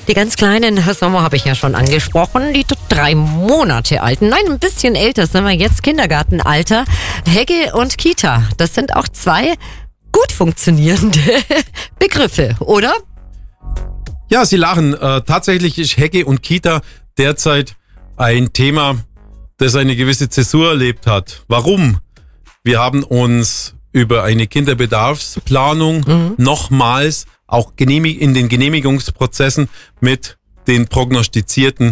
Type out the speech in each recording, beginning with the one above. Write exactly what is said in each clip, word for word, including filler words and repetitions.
Die ganz kleinen, Herr Sommer, habe ich ja schon angesprochen, die drei Monate alten, nein, ein bisschen älter sind wir jetzt, Kindergartenalter, Hegge und Kita, das sind auch zwei gut funktionierende Begriffe, oder? Ja, Sie lachen. Äh, tatsächlich ist Hegge und Kita derzeit ein Thema, das eine gewisse Zäsur erlebt hat. Warum? Wir haben uns über eine Kinderbedarfsplanung mhm. nochmals auch genehmig- in den Genehmigungsprozessen mit den prognostizierten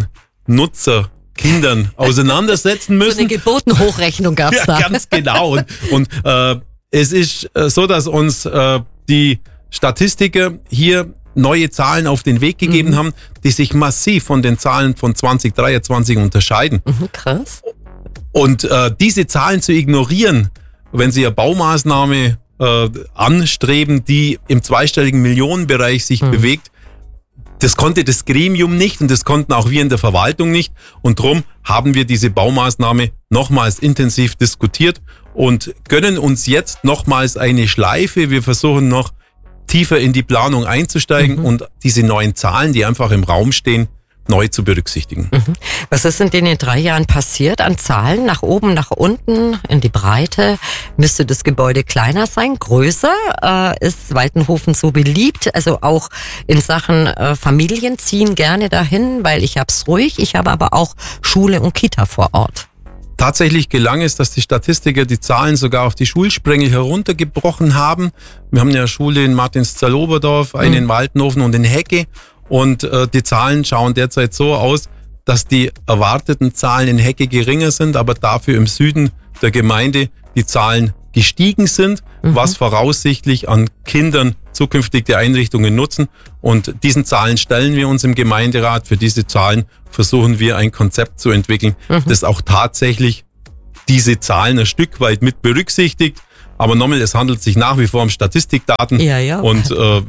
Nutzerkindern auseinandersetzen müssen. So eine Geburtenhochrechnung gab es da. Ja, ganz genau. Und, und äh, es ist äh, so, dass uns äh, die Statistiker hier neue Zahlen auf den Weg gegeben mhm. haben, die sich massiv von den Zahlen von zwanzig dreiundzwanzig unterscheiden. Mhm, krass. Und äh, diese Zahlen zu ignorieren, wenn Sie eine Baumaßnahme äh, anstreben, die im zweistelligen Millionenbereich sich mhm. bewegt, das konnte das Gremium nicht und das konnten auch wir in der Verwaltung nicht. Und darum haben wir diese Baumaßnahme nochmals intensiv diskutiert und gönnen uns jetzt nochmals eine Schleife. Wir versuchen noch tiefer in die Planung einzusteigen mhm. und diese neuen Zahlen, die einfach im Raum stehen, neu zu berücksichtigen. Mhm. Was ist in den drei Jahren passiert an Zahlen? Nach oben, nach unten, in die Breite? Müsste das Gebäude kleiner sein, größer? Äh, ist Waltenhofen so beliebt? Also auch in Sachen äh, Familien ziehen gerne dahin, weil ich hab's ruhig, ich habe aber auch Schule und Kita vor Ort. Tatsächlich gelang es, dass die Statistiker die Zahlen sogar auf die Schulsprengel heruntergebrochen haben. Wir haben ja eine Schule in Martinszell-Oberdorf, eine mhm. in Waltenhofen und in Hegge. Und äh, die Zahlen schauen derzeit so aus, dass die erwarteten Zahlen in Hegge geringer sind, aber dafür im Süden der Gemeinde die Zahlen gestiegen sind, mhm. was voraussichtlich an Kindern zukünftig die Einrichtungen nutzen. Und diesen Zahlen stellen wir uns im Gemeinderat. Für diese Zahlen versuchen wir ein Konzept zu entwickeln, mhm. das auch tatsächlich diese Zahlen ein Stück weit mit berücksichtigt. Aber nochmal, es handelt sich nach wie vor um Statistikdaten. Ja, ja. Und äh,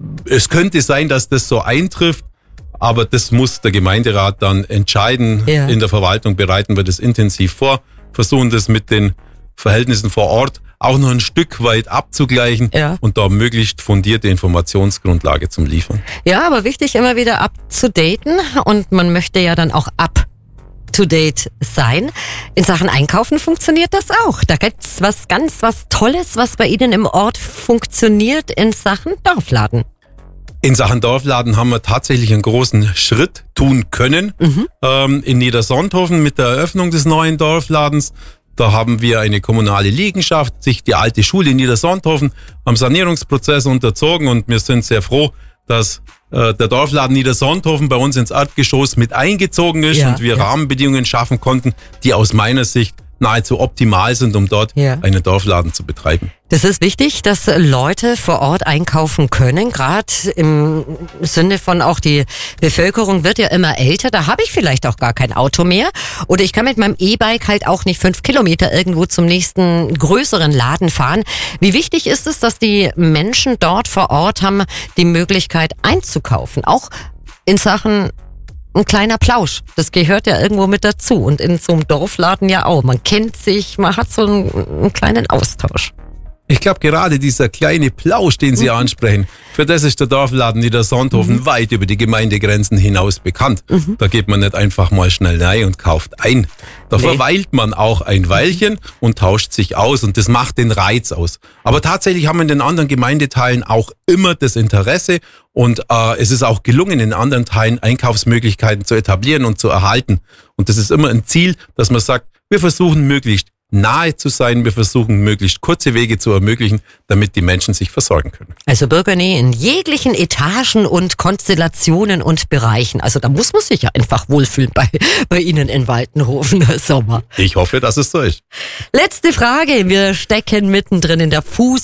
es könnte sein, dass das so eintrifft, aber das muss der Gemeinderat dann entscheiden. Ja. In der Verwaltung bereiten wir das intensiv vor, versuchen das mit den Verhältnissen vor Ort auch noch ein Stück weit abzugleichen ja. und da möglichst fundierte Informationsgrundlage zum Liefern. Ja, aber wichtig, immer wieder up-to-daten und man möchte ja dann auch up to date sein. In Sachen Einkaufen funktioniert das auch. Da gibt's was ganz, was Tolles, was bei Ihnen im Ort funktioniert in Sachen Dorfladen. In Sachen Dorfladen haben wir tatsächlich einen großen Schritt tun können. Mhm. Ähm, in Niedersonthofen mit der Eröffnung des neuen Dorfladens. Da haben wir eine kommunale Liegenschaft, sich die alte Schule in Niedersonthofen am Sanierungsprozess unterzogen und wir sind sehr froh, dass äh, der Dorfladen Niedersonthofen bei uns ins Erdgeschoss mit eingezogen ist ja, und wir ja. Rahmenbedingungen schaffen konnten, die aus meiner Sicht nahezu optimal sind, um dort ja. einen Dorfladen zu betreiben. Das ist wichtig, dass Leute vor Ort einkaufen können, gerade im Sinne von auch die Bevölkerung wird ja immer älter, da habe ich vielleicht auch gar kein Auto mehr oder ich kann mit meinem E-Bike halt auch nicht fünf Kilometer irgendwo zum nächsten größeren Laden fahren. Wie wichtig ist es, dass die Menschen dort vor Ort haben, die Möglichkeit einzukaufen, auch in Sachen ein kleiner Plausch, das gehört ja irgendwo mit dazu und in so einem Dorfladen ja auch. Man kennt sich, man hat so einen, einen kleinen Austausch. Ich glaube, gerade dieser kleine Plausch, den Sie mhm. ansprechen, für das ist der Dorfladen Niedersonthofen mhm. weit über die Gemeindegrenzen hinaus bekannt. Mhm. Da geht man nicht einfach mal schnell rein und kauft ein. Da nee. verweilt man auch ein Weilchen und tauscht sich aus und das macht den Reiz aus. Aber tatsächlich haben wir in den anderen Gemeindeteilen auch immer das Interesse und äh, es ist auch gelungen, in anderen Teilen Einkaufsmöglichkeiten zu etablieren und zu erhalten. Und das ist immer ein Ziel, dass man sagt, wir versuchen möglichst nahe zu sein. Wir versuchen, möglichst kurze Wege zu ermöglichen, damit die Menschen sich versorgen können. Also Bürgernähe in jeglichen Etagen und Konstellationen und Bereichen. Also da muss man sich ja einfach wohlfühlen bei, bei Ihnen in Waltenhofen, Herr Sommer. Ich hoffe, dass es so ist. Letzte Frage. Wir stecken mittendrin in der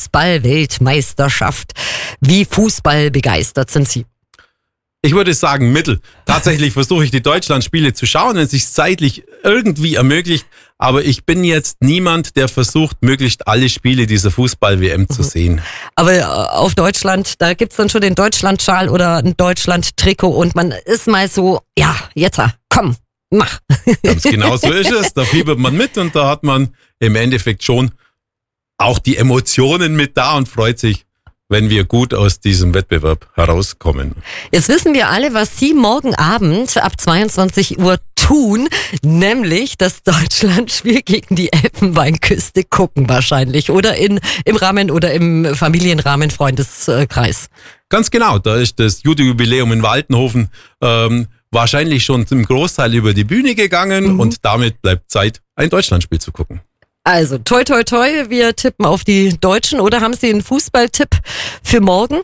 Fußball-Weltmeisterschaft. Wie fußballbegeistert sind Sie? Ich würde sagen Mittel. Tatsächlich versuche ich die Deutschlandspiele zu schauen, wenn es sich zeitlich irgendwie ermöglicht. Aber ich bin jetzt niemand, der versucht, möglichst alle Spiele dieser Fußball-W M zu sehen. Aber auf Deutschland, da gibt's dann schon den Deutschlandschal oder ein Deutschland-Trikot und man ist mal so, ja, jetzt, komm, mach. Ganz genau so ist es. Da fiebert man mit und da hat man im Endeffekt schon auch die Emotionen mit da und freut sich, wenn wir gut aus diesem Wettbewerb herauskommen. Jetzt wissen wir alle, was Sie morgen Abend ab zweiundzwanzig Uhr tun, nämlich das Deutschlandspiel gegen die Elfenbeinküste gucken wahrscheinlich oder in, im Rahmen oder im Familienrahmen Freundeskreis. Ganz genau, da ist das Judo-Jubiläum in Waltenhofen ähm, wahrscheinlich schon zum Großteil über die Bühne gegangen mhm. und damit bleibt Zeit, ein Deutschlandspiel zu gucken. Also, toi, toi, toi, wir tippen auf die Deutschen. Oder haben Sie einen Fußballtipp für morgen?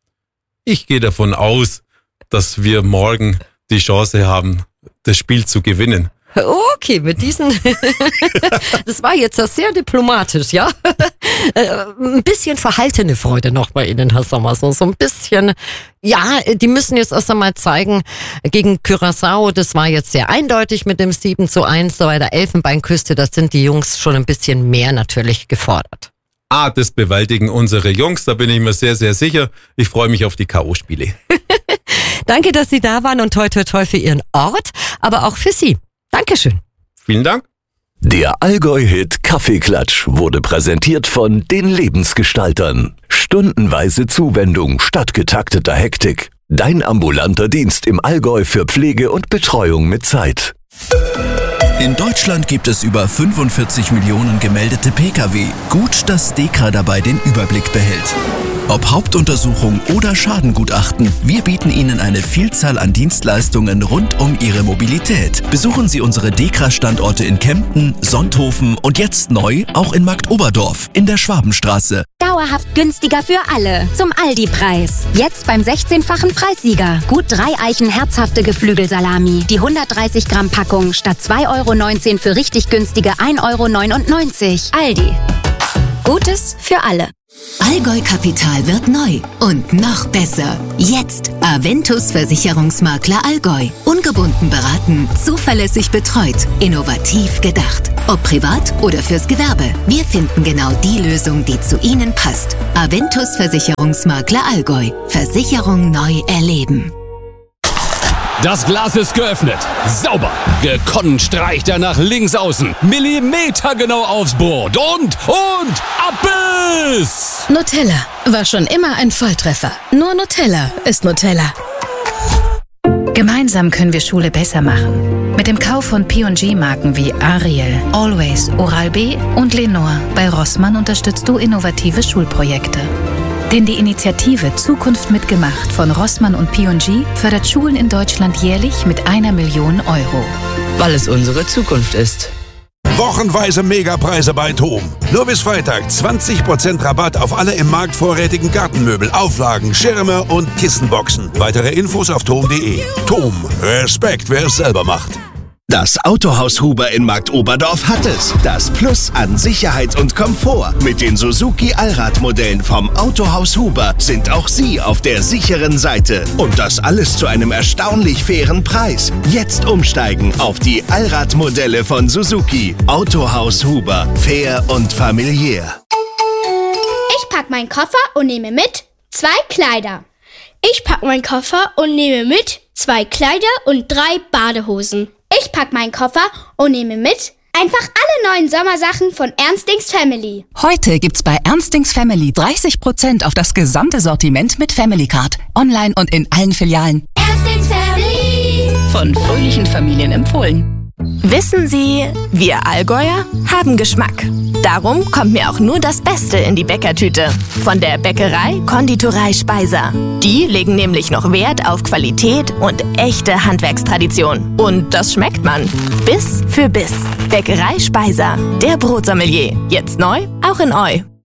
Ich gehe davon aus, dass wir morgen die Chance haben, das Spiel zu gewinnen. Okay, mit diesen, das war jetzt sehr diplomatisch, ja. Ein bisschen verhaltene Freude noch bei Ihnen, Herr Sommer. So, so ein bisschen, ja, die müssen jetzt erst einmal zeigen, gegen Curaçao, das war jetzt sehr eindeutig mit dem sieben zu eins, so bei der Elfenbeinküste, da sind die Jungs schon ein bisschen mehr natürlich gefordert. Ah, das bewältigen unsere Jungs, da bin ich mir sehr, sehr sicher. Ich freue mich auf die K O-Spiele. Danke, dass Sie da waren und toi, toi, toi für Ihren Ort, aber auch für Sie. Dankeschön. Vielen Dank. Der Allgäu-Hit Kaffeeklatsch wurde präsentiert von den Lebensgestaltern. Stundenweise Zuwendung statt getakteter Hektik. Dein ambulanter Dienst im Allgäu für Pflege und Betreuung mit Zeit. In Deutschland gibt es über fünfundvierzig Millionen gemeldete Pkw. Gut, dass DEKRA dabei den Überblick behält. Ob Hauptuntersuchung oder Schadengutachten, wir bieten Ihnen eine Vielzahl an Dienstleistungen rund um Ihre Mobilität. Besuchen Sie unsere DEKRA-Standorte in Kempten, Sonthofen und jetzt neu auch in Marktoberdorf in der Schwabenstraße. Dauerhaft günstiger für alle. Zum Aldi-Preis. Jetzt beim sechzehnfachen Preissieger. Gut drei Eichen herzhafte Geflügelsalami. Die hundertdreißig Gramm Packung statt zwei Euro neunzehn für richtig günstige ein Euro neunundneunzig. Aldi. Gutes für alle. Allgäu Kapital wird neu und noch besser. Jetzt Aventus Versicherungsmakler Allgäu. Ungebunden beraten, zuverlässig betreut, innovativ gedacht. Ob privat oder fürs Gewerbe. Wir finden genau die Lösung, die zu Ihnen passt. Aventus Versicherungsmakler Allgäu. Versicherung neu erleben. Das Glas ist geöffnet. Sauber. Gekonnt streicht er nach links außen. Millimetergenau aufs Brot. Und, und, Abbiss! Nutella war schon immer ein Volltreffer. Nur Nutella ist Nutella. Gemeinsam können wir Schule besser machen. Mit dem Kauf von P und G-Marken wie Ariel, Always, Oral-B und Lenore bei Rossmann unterstützt du innovative Schulprojekte. Denn die Initiative Zukunft mitgemacht von Rossmann und P und G fördert Schulen in Deutschland jährlich mit einer Million Euro. Weil es unsere Zukunft ist. Wochenweise Megapreise bei TOM. Nur bis Freitag zwanzig Prozent Rabatt auf alle im Markt vorrätigen Gartenmöbel, Auflagen, Schirme und Kissenboxen. Weitere Infos auf tom punkt de. TOM. Respekt, wer es selber macht. Das Autohaus Huber in Marktoberdorf hat es. Das Plus an Sicherheit und Komfort. Mit den Suzuki Allradmodellen vom Autohaus Huber sind auch Sie auf der sicheren Seite. Und das alles zu einem erstaunlich fairen Preis. Jetzt umsteigen auf die Allradmodelle von Suzuki. Autohaus Huber. Fair und familiär. Ich pack meinen Koffer und nehme mit zwei Kleider. Ich pack meinen Koffer und nehme mit zwei Kleider und drei Badehosen. Ich pack meinen Koffer und nehme mit einfach alle neuen Sommersachen von Ernstings Family. Heute gibt's bei Ernstings Family dreißig Prozent auf das gesamte Sortiment mit Family Card. Online und in allen Filialen. Ernstings Family. Von fröhlichen Familien empfohlen. Wissen Sie, wir Allgäuer haben Geschmack. Darum kommt mir auch nur das Beste in die Bäckertüte. Von der Bäckerei Konditorei Speiser. Die legen nämlich noch Wert auf Qualität und echte Handwerkstradition. Und das schmeckt man. Biss für Biss. Bäckerei Speiser. Der Brotsommelier. Jetzt neu, auch in Eu.